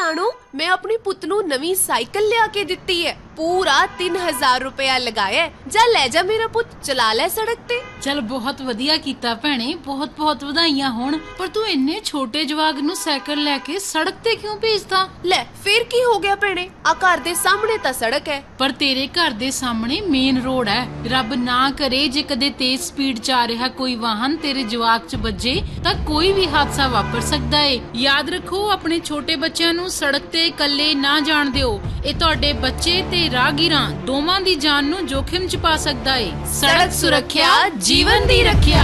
राणू, मैं अपनी पुत नू नवी साइकिल लिया के दिती है। पूरा 3000 रुपया लगाया। जा ले जा मेरा पुत, चला ले सड़क ते। चल बहुत वधिया कीता भैणे, बहुत बहुत वधाइयां होण। पर तू इन्ने छोटे जवाक नू साइकिल लेके सड़क ते क्यों भेजदा? ले फिर की हो गया भैणे, आ घर दे सामने ता सड़क है। पर तेरे घर दे सामने मेन रोड है। रब ना करे जे कदे तेज स्पीड च आ रहा कोई वाहन तेरे जवाक च बजे तां कोई भी हादसा वापर सकदा है। याद रखो, अपने छोटे बच्चों नू सड़क ते कल्ले ना जाण दिओ। ਇਹ ਤੁਹਾਡੇ ਬੱਚੇ ਤੇ ਰਾਹਗੀਰਾਂ ਦੋਵਾਂ ਦੀ ਜਾਨ ਨੂੰ ਜੋਖਿਮ ਚ ਪਾ ਸਕਦਾ ਏ। ਸੜਕ ਸੁਰੱਖਿਆ ਜੀਵਨ ਦੀ ਰੱਖਿਆ।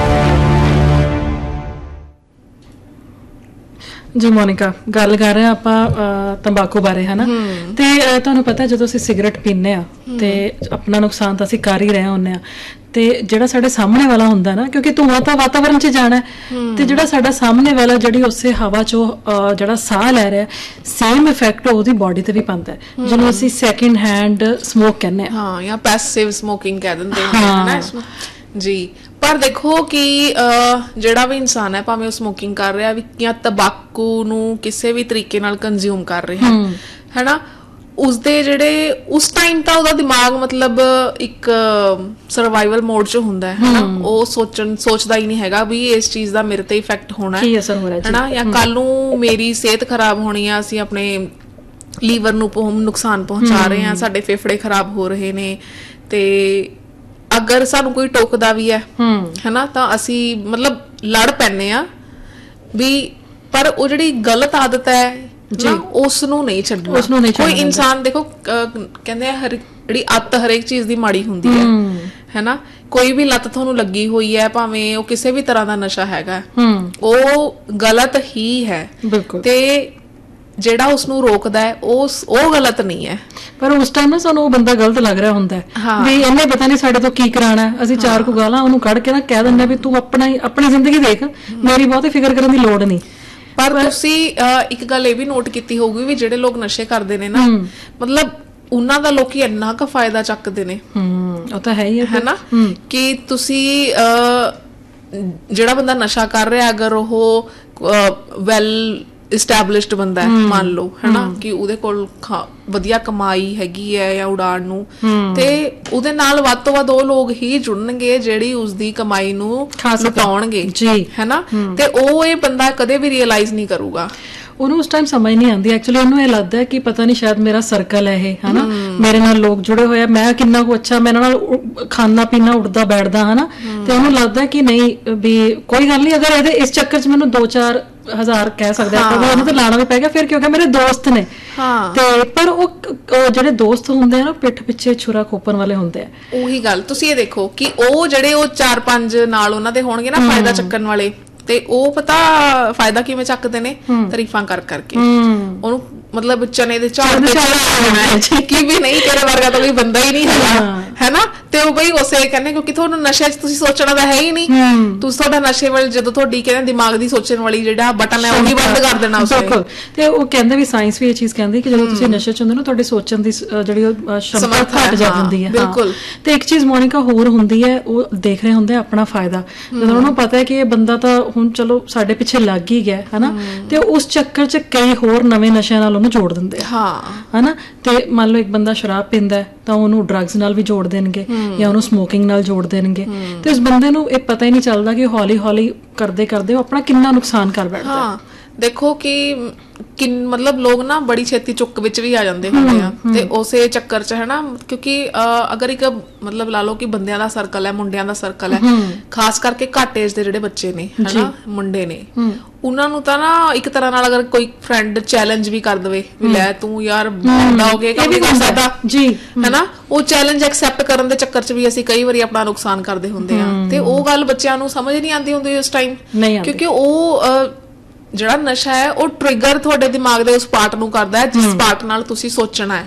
ਜੀ ਮੋਨਿਕਾ, ਗੱਲ ਕਰ ਰਹੇ ਆਪਾਂ ਤੰਬਾਕੂ ਬਾਰੇ, ਹੈ ਨਾ। ਤੇ ਤੁਹਾਨੂੰ ਪਤਾ ਜਦੋਂ ਅਸੀਂ ਸਿਗਰਟ ਪੀਂਦੇ ਆ ਤੇ ਆਪਣਾ ਨੁਕਸਾਨ ਤਾਂ ਅਸੀਂ ਕਰ ਹੀ ਰਹੇ ਹੁੰਦੇ ਆ। ਤੇ ਜਿਹੜਾ ਸਾਡੇ ਸਾਹਮਣੇ ਵਾਲਾ ਹੁੰਦਾ ਨਾ, ਕਿਉਂਕਿ ਧੂੰਆਂ ਤਾਂ ਵਾਤਾਵਰਨ 'ਚ ਜਾਣਾ, ਤੇ ਜਿਹੜਾ ਸਾਡਾ ਸਾਹਮਣੇ ਵਾਲਾ ਜਿਹੜੀ ਉਸੇ ਹਵਾ 'ਚੋਂ ਜਿਹੜਾ ਸਾਹ ਲੈ ਰਿਹਾ, ਸੇਮ ਇਫੈਕਟ ਉਹਦੀ ਬੋਡੀ ਤੇ ਵੀ ਪੈਂਦਾ ਹੈ, ਜਿਹਨੂੰ ਅਸੀਂ ਸੈਕਿੰਡ ਹੈਂਡ ਸਮੋਕ ਕਹਿੰਦੇ ਆ। ਹਾਂ, ਜਾਂ ਪੈਸਿਵ ਸਮੋਕਿੰਗ ਕਹਿ ਦਿੰਦੇ ਨੇ ਜੀ। ਪਰ ਦੇਖੋ ਕਿ ਜਿਹੜਾ ਵੀ ਇਨਸਾਨ ਹੈ, ਭਾਵੇਂ ਉਹ ਸਮੋਕਿੰਗ ਕਰ ਰਿਹਾ ਵੀ ਜਾਂ ਤੰਬਾਕੂ ਨੂੰ ਕਿਸੇ ਵੀ ਤਰੀਕੇ ਨਾਲ ਕੰਜ਼ਿਊਮ ਕਰ ਰਿਹਾ ਹੈ ਨਾ, ਉਸਦੇ ਜਿਹੜੇ ਉਸ ਟਾਈਮ ਤਾਂ ਉਹਦਾ ਦਿਮਾਗ ਮਤਲਬ ਇੱਕ ਸਰਵਾਈਵਲ ਮੋਡ 'ਚ ਹੁੰਦਾ ਹੈ ਨਾ। ਉਹ ਸੋਚਦਾ ਹੀ ਨਹੀਂ ਹੈਗਾ ਵੀ ਇਸ ਚੀਜ਼ ਦਾ ਮੇਰੇ ਤੇ ਇਫੈਕਟ ਹੋਣਾ ਹੈ ਨਾ, ਜਾਂ ਕੱਲ ਨੂੰ ਮੇਰੀ ਸਿਹਤ ਖਰਾਬ ਹੋਣੀ ਆ, ਅਸੀਂ ਆਪਣੇ ਲੀਵਰ ਨੂੰ ਨੁਕਸਾਨ ਪਹੁੰਚਾ ਰਹੇ ਹਾਂ, ਸਾਡੇ ਫੇਫੜੇ ਖਰਾਬ ਹੋ ਰਹੇ ਨੇ। ਤੇ ਅਗਰ ਸਾਨੂੰ ਕੋਈ ਟੋਕਦਾ ਵੀ ਹੈ ਨਾ, ਤਾਂ ਅਸੀਂ ਮਤਲਬ ਲੜ ਪੈਂਦੇ ਆ ਵੀ। ਪਰ ਉਹ ਜਿਹੜੀ ਗਲਤ ਆਦਤ ਹੈ ਉਸ ਨੂੰ ਨਹੀਂ ਛੱਡਣਾ। ਕੋਈ ਇਨਸਾਨ ਦੇਖੋ ਕਹਿੰਦੇ ਆ ਜਿਹੜੀ ਅੱਤ ਹਰੇਕ ਚੀਜ਼ ਦੀ ਮਾੜੀ ਹੁੰਦੀ ਹੈ ਨਾ। ਕੋਈ ਵੀ ਲੱਤ ਤੁਹਾਨੂੰ ਲੱਗੀ ਹੋਈ ਹੈ, ਭਾਵੇਂ ਉਹ ਕਿਸੇ ਵੀ ਤਰ੍ਹਾਂ ਦਾ ਨਸ਼ਾ ਹੈਗਾ, ਉਹ ਗਲਤ ਹੀ ਹੈ। ਤੇ ਜਿਹੜਾ ਉਸਨੂੰ ਰੋਕਦਾ ਹੈ ਉਹ ਗਲਤ ਨਹੀਂ ਹੈ। ਪਰ ਉਸ ਟਾਈਮ ਨਾ ਸਾਨੂੰ ਉਹ ਬੰਦਾ ਗਲਤ ਲੱਗ ਰਿਹਾ ਹੁੰਦਾ ਵੀ ਇਹਨੇ ਪਤਾ ਨਹੀਂ ਸਾਡੇ ਤੋਂ ਕੀ ਕਰਾਉਣਾ। ਅਸੀਂ ਚਾਰ ਕੁ ਗਾਲਾਂ ਉਹਨੂੰ ਕੱਢ ਕੇ ਨਾ ਕਹਿ ਦਿੰਦੇ ਵੀ ਤੂੰ ਆਪਣੀ ਜ਼ਿੰਦਗੀ ਦੇਖ, ਮੇਰੀ ਬਹੁਤੀ ਫਿਕਰ ਕਰਨ ਦੀ ਲੋੜ ਨਹੀਂ। ਪਰ ਤੁਸੀਂ ਇੱਕ ਗੱਲ ਇਹ ਵੀ ਨੋਟ ਕੀਤੀ ਹੋਊਗੀ ਵੀ ਜਿਹੜੇ ਲੋਕ ਨਸ਼ੇ ਕਰਦੇ ਨੇ ਨਾ, ਮਤਲਬ ਉਹਨਾਂ ਦਾ ਲੋਕੀ ਇੰਨਾ ਕੁ ਫਾਇਦਾ ਚੱਕਦੇ ਨੇ। ਉਹ ਤਾਂ ਹੈ ਹੀ ਹੈ ਨਾ, ਕਿ ਤੁਸੀਂ ਜਿਹੜਾ ਬੰਦਾ ਨਸ਼ਾ ਕਰ ਰਿਹਾ, ਅਗਰ ਉਹ ਵੈਲ ਇਸਟੈਬਲਿਸ਼ਡ ਬੰਦਾ ਹੈ, ਮੰਨ ਲਓ ਹੈ ਨਾ, ਕਿ ਉਹਦੇ ਕੋਲ ਵਧੀਆ ਕਮਾਈ ਹੈਗੀ ਹੈ ਜਾਂ ਉਡਾਣ ਨੂੰ, ਤੇ ਉਹਦੇ ਨਾਲ ਵੱਧ ਤੋਂ ਵੱਧ ਉਹ ਲੋਕ ਹੀ ਜੁੜਨਗੇ ਜਿਹੜੀ ਉਸਦੀ ਕਮਾਈ ਨੂੰ ਲੁਟਾਉਣਗੇ, ਹੈ ਨਾ। ਤੇ ਉਹ ਇਹ ਬੰਦਾ ਕਦੇ ਵੀ ਰੀਅਲਾਈਜ਼ ਨਹੀਂ ਕਰੂਗਾ। ਉਹਨੂੰ ਉਸ ਟਾਈਮ ਸਮਝ ਨਹੀਂ ਆਉਂਦੀ। ਐਕਚੁਅਲੀ ਉਹਨੂੰ ਇਹ ਲੱਗਦਾ ਕਿ ਪਤਾ ਨਹੀਂ ਸ਼ਾਇਦ ਮੇਰਾ ਸਰਕਲ ਹੈ ਇਹ, ਹਨਾ, ਮੇਰੇ ਨਾਲ ਲੋਕ ਜੁੜੇ ਹੋਏ ਆ, ਮੈਂ ਕਿੰਨਾ ਕੁ ਅੱਛਾ, ਮੇਰੇ ਨਾਲ ਖਾਣਾ ਪੀਣਾ ਉੱਠਦਾ ਬੈਠਦਾ, ਹਨਾ। ਤੇ ਉਹਨੂੰ ਲੱਗਦਾ ਕਿ ਨਹੀਂ ਵੀ ਕੋਈ ਗੱਲ ਨਹੀਂ, ਅਗਰ ਇਹਦੇ ਇਸ ਚੱਕਰ 'ਚ ਮੈਨੂੰ 2-4 ਹਜ਼ਾਰ ਕਹਿ ਸਕਦੇ ਆ, ਉਹਨੂੰ ਤਾਂ ਲਾਣਾ ਵੀ ਪੈ ਗਿਆ ਫਿਰ, ਕਿਉਂਕਿ ਮੇਰੇ ਦੋਸਤ ਨੇ। ਤੇ ਪਰ ਉਹ ਜਿਹੜੇ ਦੋਸਤ ਹੁੰਦੇ ਆ ਨਾ, ਪਿੱਠ ਪਿੱਛੇ ਛੁਰਾ ਖੋਪਣ ਵਾਲੇ ਹੁੰਦੇ ਆ। ਉਹੀ ਗੱਲ ਤੁਸੀਂ ਇਹ ਦੇਖੋ ਕਿ ਉਹ ਜਿਹੜੇ ਉਹ 4-5 ਨਾਲ ਉਹਨਾਂ ਦੇ ਹੋਣਗੇ ਨਾ ਫਾਇਦਾ ਚੱਕਣ ਵਾਲੇ, ਤੇ ਉਹ ਪਤਾ ਫਾਇਦਾ ਕਿਵੇਂ ਚੱਕਦੇ ਨੇ? ਤਾਰੀਫਾਂ ਕਰ ਕਰਕੇ ਉਹਨੂੰ, ਮਤਲਬ ਚਨੇ ਦੇ ਝਾੜ ਕਿ ਵੀ ਨਹੀਂ ਤੇਰੇ ਵਰਗਾ ਤਾਂ ਕੋਈ ਬੰਦਾ ਹੀ ਨਹੀਂ ਹੈਗਾ, ਹੈ ਨਾ। ਤੇ ਉਹ ਬਈ ਉਸੇ ਕਹਿੰਦੇ ਕਿਉਂਕਿ ਤੁਹਾਨੂੰ ਨਸ਼ੇ 'ਚ ਤੁਸੀਂ ਸੋਚਣਾ ਤਾਂ ਹੈ ਹੀ ਨਹੀਂ, ਤੁਸੀਂ ਤੁਹਾਡਾ ਨਸ਼ੇ ਵਾਲੇ ਜਦੋਂ ਤੁਹਾਡੀ ਕਹਿੰਦੇ ਦਿਮਾਗ ਦੀ ਸੋਚਣ ਵਾਲੀ ਜਿਹੜਾ ਬਟਨ ਹੈ ਉਹੀ ਬੰਦ ਕਰ ਦੇਣਾ ਉਸੇ। ਤੇ ਉਹ ਕਹਿੰਦੇ ਵੀ ਸਾਇੰਸ ਵੀ ਇਹ ਚੀਜ਼ ਕਹਿੰਦੀ ਕਿ ਜਦੋਂ ਤੁਸੀਂ ਨਸ਼ੇ 'ਚ ਹੁੰਦੇ ਨਾ, ਤੁਹਾਡੇ ਸੋਚਣ ਦੀ ਜਿਹੜੀ ਸਮਰੱਥਾ ਘੱਟ ਜਾਂਦੀ ਹੈ। ਬਿਲਕੁਲ। ਤੇ ਇੱਕ ਚੀਜ਼ ਮੋਨਿਕਾ ਹੋਰ ਹੁੰਦੀ ਹੈ, ਉਹ ਦੇਖ ਰਹੇ ਹੁੰਦੇ ਆਪਣਾ ਫਾਇਦਾ। ਜਦੋਂ ਉਹਨੂੰ ਪਤਾ ਹੈ ਕਿ ਇਹ ਬੰਦਾ ਤਾਂ ਹੁਣ ਚਲੋ ਸਾਡੇ ਪਿੱਛੇ ਲੱਗ ਹੀ ਗਿਆ, ਹਨਾ, ਤੇ ਉਸ ਚੱਕਰ 'ਚ ਕਈ ਹੋਰ ਨਵੇਂ ਨਸ਼ਿਆਂ ਨਾਲ ਉਹਨੂੰ ਜੋੜ ਦਿੰਦੇ ਆ, ਹਨਾ। ਤੇ ਮੰਨ ਲਓ ਇੱਕ ਬੰਦਾ ਸ਼ਰਾਬ ਪੀਂਦਾ ਤਾਂ ਉਹਨੂੰ ਡਰੱਗਸ ਨਾਲ ਵੀ ਜੋੜ ਦੇਣਗੇ ਜਾਂ ਉਹਨੂੰ ਸਮੋਕਿੰਗ ਨਾਲ ਜੋੜ ਦੇਣਗੇ। ਤੇ ਉਸ ਬੰਦੇ ਨੂੰ ਇਹ ਪਤਾ ਹੀ ਨਹੀਂ ਚੱਲਦਾ ਕਿ ਹੌਲੀ ਹੌਲੀ ਕਰਦੇ ਕਰਦੇ ਉਹ ਆਪਣਾ ਕਿੰਨਾ ਨੁਕਸਾਨ ਕਰ ਬੈਠਦਾ। ਦੇਖੋ ਕਿ ਮਤਲਬ ਲੋਕ ਨਾ ਬੜੀ ਛੇਤੀ ਚੁੱਕ ਵਿੱਚ ਵੀ ਆ ਜਾਂਦੇ ਹੁੰਦੇ ਆ, ਤੇ ਉਸੇ ਚੱਕਰ 'ਚ ਹੈ ਨਾ, ਕਿਉਂਕਿ ਅਗਰ ਇੱਕ ਮਤਲਬ ਲਾ ਲਓ ਕਿ ਬੰਦਿਆਂ ਦਾ ਸਰਕਲ ਹੈ, ਮੁੰਡਿਆਂ ਦਾ ਸਰਕਲ ਹੈ, ਖਾਸ ਕਰਕੇ ਘੱਟ ਏਜ ਦੇ ਜਿਹੜੇ ਬੱਚੇ ਨੇ, ਹੈ ਨਾ, ਮੁੰਡੇ ਨੇ, ਉਹਨਾਂ ਨੂੰ ਤਾਂ ਨਾ ਇੱਕ ਤਰ੍ਹਾਂ ਨਾਲ ਅਗਰ ਕੋਈ ਫਰੈਂਡ ਚੈਲੰਜ ਵੀ ਕਰ ਦੇਵੇ ਵੀ ਲੈ ਤੂੰ ਯਾਰ ਮੁੰਡਾ ਹੋ ਗਿਆ ਕੰਮ ਨਹੀਂ ਕਰ ਸਕਦਾ ਜੀ, ਹੈ ਨਾ, ਉਹ ਚੈਲੰਜ ਐਕਸੈਪਟ ਕਰਨ ਦੇ ਚੱਕਰ 'ਚ ਵੀ ਅਸੀਂ ਕਈ ਵਾਰੀ ਆਪਣਾ ਨੁਕਸਾਨ ਕਰਦੇ ਹੁੰਦੇ ਆ। ਤੇ ਉਹ ਗੱਲ ਬੱਚਿਆਂ ਨੂੰ ਸਮਝ ਨਹੀਂ ਆਉਂਦੀ ਹੁੰਦੀ ਉਸ ਟਾਈਮ, ਕਿਉਂਕਿ ਉਹ ਜਿਹੜਾ ਨਸ਼ਾ ਹੈ ਉਹ ਟ੍ਰਿਗਰ ਤੁਹਾਡੇ ਦਿਮਾਗ ਦੇ ਉਸ ਪਾਰਟ ਨੂੰ ਕਰਦਾ ਹੈ ਜਿਸ ਪਾਰਟ ਨਾਲ ਤੁਸੀਂ ਸੋਚਣਾ ਹੈ,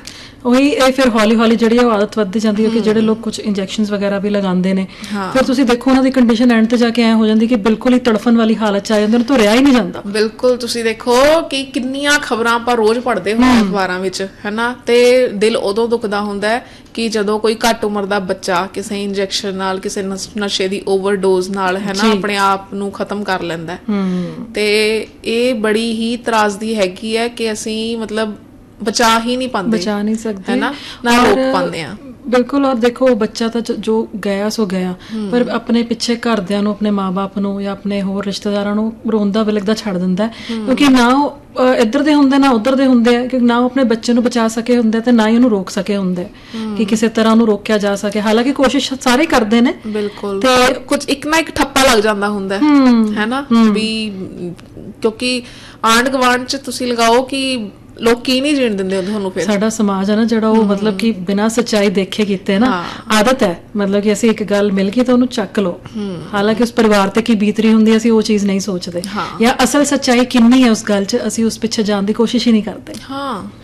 ਉਹੀ ਇਹ ਫਿਰ ਹੌਲੀ ਹੌਲੀ ਜਿਹੜੀ ਉਹ ਆਦਤ ਵੱਧਦੀ ਜਾਂਦੀ ਹੈ ਕਿ ਜਿਹੜੇ ਲੋਕ ਕੁਝ ਇੰਜੈਕਸ਼ਨਸ ਵਗੈਰਾ ਵੀ ਲਗਾਉਂਦੇ ਨੇ, ਫਿਰ ਤੁਸੀਂ ਦੇਖੋ ਉਹਨਾਂ ਦੀ ਕੰਡੀਸ਼ਨ ਐਂਡ ਤੇ ਜਾ ਕੇ ਐ ਹੋ ਜਾਂਦੀ ਕਿ ਬਿਲਕੁਲ ਹੀ ਤੜਫਣ ਵਾਲੀ ਹਾਲਤ ਚ ਆ ਜਾਂਦੇ ਨੇ, ਤੁਰਿਆ ਹੀ ਨਹੀਂ ਜਾਂਦਾ। ਬਿਲਕੁਲ ਤੁਸੀਂ ਦੇਖੋ ਕਿ ਕਿੰਨੀਆਂ ਖਬਰਾਂ ਆਪਾਂ ਰੋਜ਼ ਪੜ੍ਹਦੇ ਹਾਂ ਅਖਬਾਰਾਂ ਵਿੱਚ, ਹੈਨਾ, ਤੇ ਦਿਲ ਉਦੋਂ ਦੁਖਦਾ ਹੁੰਦਾ ਹੈ ਕਿ ਜਦੋਂ ਕੋਈ ਘੱਟ ਉਮਰ ਦਾ ਬੱਚਾ ਕਿਸੇ ਇੰਜੈਕਸ਼ਨ ਨਾਲ, ਕਿਸੇ ਨਸ਼ੇ ਦੀ ਓਵਰਡੋਜ਼ ਨਾਲ, ਹੈਨਾ, ਆਪਣੇ ਆਪ ਨੂੰ ਖਤਮ ਕਰ ਲੈਂਦਾ। ਤੇ ਇਹ ਬੜੀ ਹੀ ਤਰਾਸਦੀ ਹੈਗੀ ਹੈ ਕਿ ਅਸੀਂ ਮਤਲਬ ਬਚਾ ਹੀ ਨਹੀਂ ਪਾਉਂਦੇ, ਬਚਾ ਨਹੀਂ ਸਕਦੇ, ਹੈਨਾ, ਨਾ ਰੋਕ ਪਾਉਂਦੇ ਆ। ਬਿਲਕੁਲ। ਔਰ ਦੇਖੋ ਬੱਚਾ ਤਾਂ ਜੋ ਗਿਆ ਸੋ ਗਿਆ, ਪਰ ਆਪਣੇ ਪਿੱਛੇ ਘਰਦਿਆਂ ਨੂੰ, ਆਪਣੇ ਮਾਂ-ਬਾਪ ਨੂੰ ਜਾਂ ਆਪਣੇ ਹੋਰ ਰਿਸ਼ਤੇਦਾਰਾਂ ਨੂੰ ਰੋਂਦਾ ਵਿਲਕਦਾ ਛੱਡ ਦਿੰਦਾ, ਕਿਉਂਕਿ ਨਾ ਉਹ ਇੱਧਰ ਦੇ ਹੁੰਦੇ ਨਾ ਉੱਧਰ ਦੇ ਹੁੰਦੇ ਆ, ਕਿਉਂਕਿ ਨਾ ਉਹ ਆਪਣੇ ਬੱਚੇ ਨੂੰ ਬਚਾ ਸਕੇ ਹੁੰਦੇ ਤੇ ਨਾ ਹੀ ਉਹਨੂੰ ਰੋਕ ਸਕੇ ਹੁੰਦੇ ਕਿ ਕਿਸੇ ਤਰ੍ਹਾਂ ਉਹਨੂੰ ਰੋਕਿਆ ਜਾ ਸਕੇ। ਹਾਲਾਂਕਿ ਕੋਸ਼ਿਸ਼ ਸਾਰੇ ਕਰਦੇ ਨੇ, ਬਿਲਕੁਲ, ਤੇ ਕੁਝ ਇੱਕ ਨਾ ਇੱਕ ਠੱਪਾ ਲੱਗ ਜਾਂਦਾ ਹੁੰਦਾ ਹੈ ਨਾ, ਵੀ ਕਿਉਂਕਿ ਆਂਢ ਗੁਆਂਢ ਚ ਤੁਸੀਂ ਲਗਾਓ ਕਿ ਲੋਕ ਕੀ ਨਹੀਂ ਜੀਣ ਦਿੰਦੇ ਤੁਹਾਨੂੰ। ਫਿਰ ਸਾਡਾ ਸਮਾਜ ਹੈ ਨਾ ਜਿਹੜਾ ਉਹ ਮਤਲਬ ਕਿ ਬਿਨਾਂ ਸੱਚਾਈ ਦੇਖੇ ਕੀਤੇ ਨਾ ਆਦਤ ਹੈ, ਮਤਲਬ ਕਿ ਅਸੀਂ ਇੱਕ ਗੱਲ ਮਿਲ ਗਈ ਤਾਂ ਉਹਨੂੰ ਚੱਕ ਲਓ, ਹਾਲਾਂਕਿ ਉਸ ਪਰਿਵਾਰ ਤੇ ਕੀ ਬੀਤ ਰਹੀ ਹੁੰਦੀ ਅਸੀਂ ਉਹ ਚੀਜ਼ ਨਹੀਂ ਸੋਚਦੇ, ਜਾਂ ਅਸਲ ਸੱਚਾਈ ਕਿੰਨੀ ਹੈ ਉਸ ਗੱਲ 'ਚ ਅਸੀਂ ਉਸ ਪਿੱਛੇ ਜਾਣ ਦੀ ਕੋਸ਼ਿਸ਼ ਹੀ ਨਹੀਂ ਕਰਦੇ।